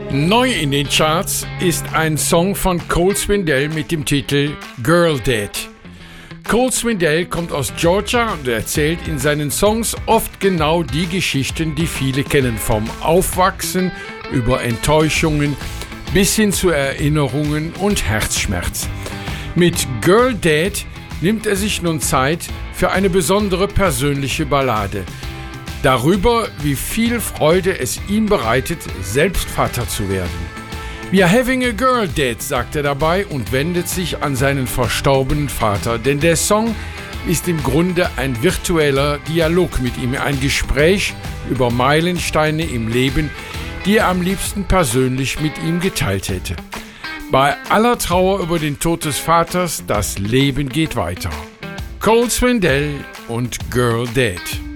Neu in den Charts ist ein Song von Cole Swindell mit dem Titel Girl Dead. Cole Swindell kommt aus Georgia und erzählt in seinen Songs oft genau die Geschichten, die viele kennen, vom Aufwachsen über Enttäuschungen bis hin zu Erinnerungen und Herzschmerz. Mit Girl Dead nimmt er sich nun Zeit für eine besondere persönliche Ballade. Darüber, wie viel Freude es ihm bereitet, selbst Vater zu werden. We are having a girl dead, sagt er dabei und wendet sich an seinen verstorbenen Vater, denn der Song ist im Grunde ein virtueller Dialog mit ihm, ein Gespräch über Meilensteine im Leben, die er am liebsten persönlich mit ihm geteilt hätte. Bei aller Trauer über den Tod des Vaters, das Leben geht weiter. Cole Swindell und Girl Dead.